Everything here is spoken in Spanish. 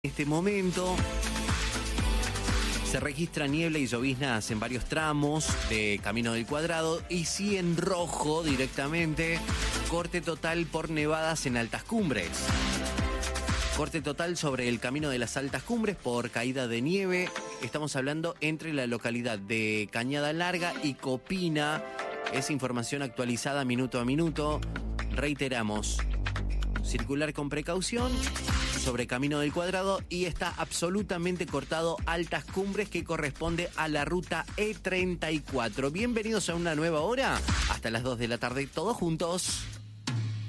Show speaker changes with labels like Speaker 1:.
Speaker 1: En este momento se registra niebla y lloviznas en varios tramos de Camino del Cuadrado y sí en rojo directamente, corte total por nevadas en altas cumbres. Corte total sobre el Camino de las Altas Cumbres por caída de nieve. Estamos hablando entre la localidad de Cañada Larga y Copina. Es información actualizada minuto a minuto. Reiteramos, circular con precaución sobre Camino del Cuadrado y está absolutamente cortado Altas Cumbres, que corresponde a la ruta E34. Bienvenidos a una nueva hora, hasta las 2 de la tarde, todos juntos.